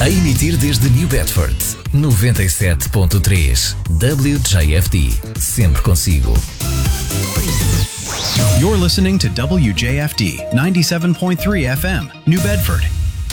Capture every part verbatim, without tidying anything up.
A emitir desde New Bedford, noventa e sete ponto três. W J F D. Sempre consigo. You're listening to W J F D ninety-seven point three F M, New Bedford.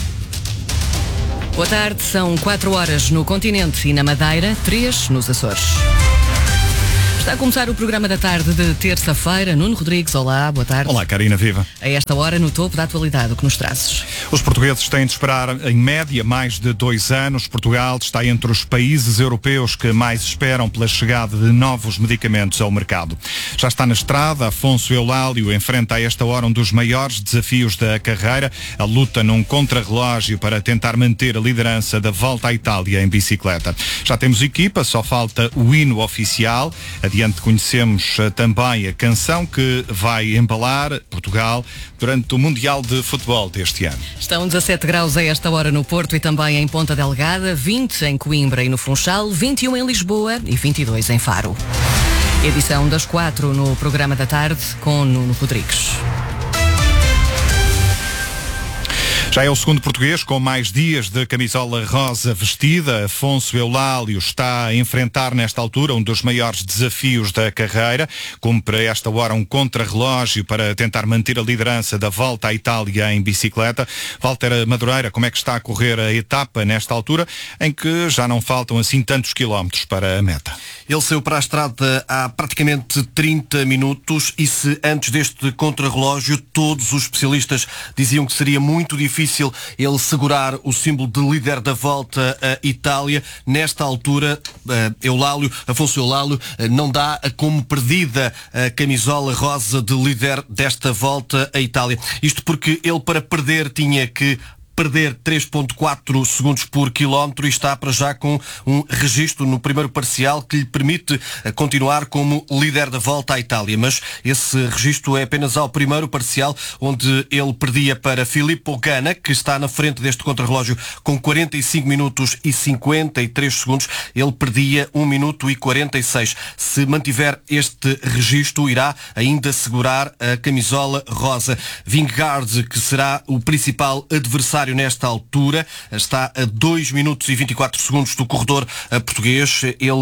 Boa tarde, são quatro horas no continente e na Madeira, três nos Açores. Está a começar o programa da tarde de terça-feira. Nuno Rodrigues, olá, boa tarde. Olá, Karina, viva. A esta hora, no topo da atualidade, o que nos trazes? Os portugueses têm de esperar, em média, mais de dois anos. Portugal está entre os países europeus que mais esperam pela chegada de novos medicamentos ao mercado. Já está na estrada, Afonso Eulálio enfrenta a esta hora um dos maiores desafios da carreira, a luta num contrarrelógio para tentar manter a liderança da Volta à Itália em bicicleta. Já temos equipa, só falta o hino oficial. Adiante conhecemos também a canção que vai embalar Portugal durante o Mundial de Futebol deste ano. Estão dezassete graus a esta hora no Porto e também em Ponta Delgada, vinte em Coimbra e no Funchal, vinte e um em Lisboa e vinte e dois em Faro. Edição das quatro no programa da tarde com Nuno Rodrigues. Já é o segundo português com mais dias de camisola rosa vestida. Afonso Eulálio está a enfrentar nesta altura um dos maiores desafios da carreira. Cumpre a esta hora um contrarrelógio para tentar manter a liderança da Volta à Itália em bicicleta. Walter Madureira, como é que está a correr a etapa nesta altura em que já não faltam assim tantos quilómetros para a meta? Ele saiu para a estrada há praticamente trinta minutos e se antes deste contrarrelógio todos os especialistas diziam que seria muito difícil ele segurar o símbolo de líder da Volta à Itália, nesta altura Eulálio, Afonso Eulálio não dá como perdida a camisola rosa de líder desta Volta à Itália. Isto porque ele, para perder, tinha que perder três vírgula quatro segundos por quilómetro e está para já com um registro no primeiro parcial que lhe permite continuar como líder da Volta à Itália. Mas esse registro é apenas ao primeiro parcial, onde ele perdia para Filippo Ganna, que está na frente deste contrarrelógio com quarenta e cinco minutos e cinquenta e três segundos. Ele perdia um minuto e quarenta e seis. Se mantiver este registro, irá ainda segurar a camisola rosa. Vingegaard, que será o principal adversário nesta altura, está a dois minutos e vinte e quatro segundos do corredor português.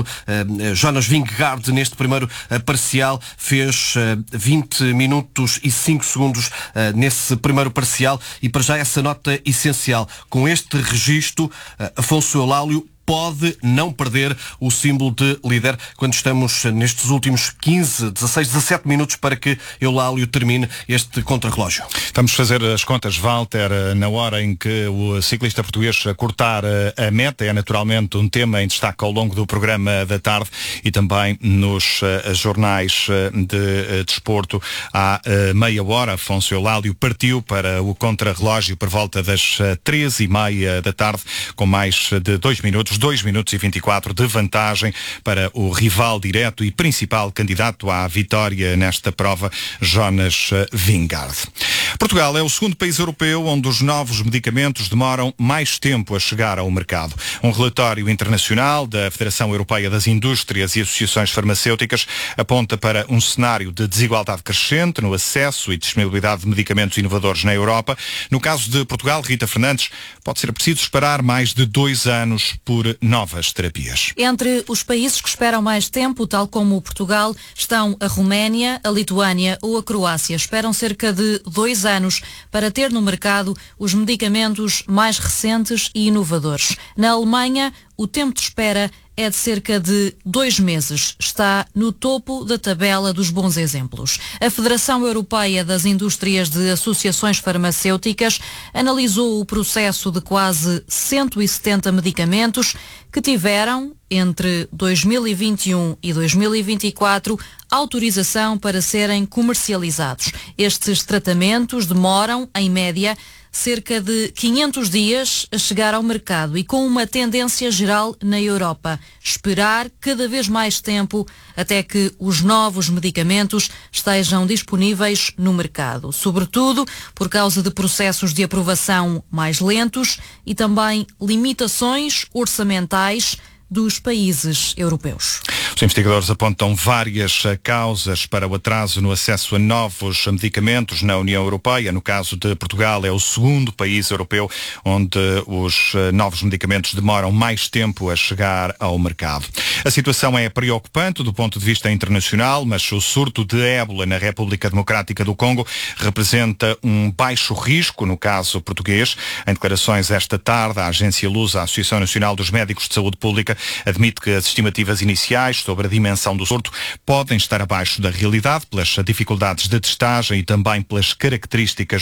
Ele, Jonas Vingegaard, neste primeiro parcial, fez vinte minutos e cinco segundos nesse primeiro parcial e para já essa nota essencial. Com este registro, Afonso Eulálio pode não perder o símbolo de líder quando estamos nestes últimos quinze, dezasseis, dezassete minutos para que Eulálio termine este contrarrelógio. Vamos fazer as contas, Walter, na hora em que o ciclista português cortar a meta. É naturalmente um tema em destaque ao longo do programa da tarde e também nos jornais de desporto. Há meia hora, Afonso Eulálio partiu para o contrarrelógio por volta das treze e meia da tarde, com mais de dois minutos, dois minutos e vinte e quatro de vantagem para o rival direto e principal candidato à vitória nesta prova, Jonas Vingegaard. Portugal é o segundo país europeu onde os novos medicamentos demoram mais tempo a chegar ao mercado. Um relatório internacional da Federação Europeia das Indústrias e Associações Farmacêuticas aponta para um cenário de desigualdade crescente no acesso e disponibilidade de medicamentos inovadores na Europa. No caso de Portugal, Rita Fernandes, pode ser preciso esperar mais de dois anos por novas terapias. Entre os países que esperam mais tempo, tal como Portugal, estão a Roménia, a Lituânia ou a Croácia. Esperam cerca de dois anos para ter no mercado os medicamentos mais recentes e inovadores. Na Alemanha, o tempo de espera é de cerca de dois meses. Está no topo da tabela dos bons exemplos. A Federação Europeia das Indústrias de Associações Farmacêuticas analisou o processo de quase cento e setenta medicamentos que tiveram, entre dois mil e vinte e um e dois mil e vinte e quatro, autorização para serem comercializados. Estes tratamentos demoram, em média, cerca de quinhentos dias a chegar ao mercado e com uma tendência geral na Europa. Esperar cada vez mais tempo até que os novos medicamentos estejam disponíveis no mercado. Sobretudo por causa de processos de aprovação mais lentos e também limitações orçamentais dos países europeus. O Os investigadores apontam várias causas para o atraso no acesso a novos medicamentos na União Europeia. No caso de Portugal, é o segundo país europeu onde os novos medicamentos demoram mais tempo a chegar ao mercado. A situação é preocupante do ponto de vista internacional, mas o surto de ébola na República Democrática do Congo representa um baixo risco no caso português. Em declarações esta tarde, a agência Lusa, a Associação Nacional dos Médicos de Saúde Pública, admite que as estimativas iniciais sobre a dimensão do surto podem estar abaixo da realidade pelas dificuldades de testagem e também pelas características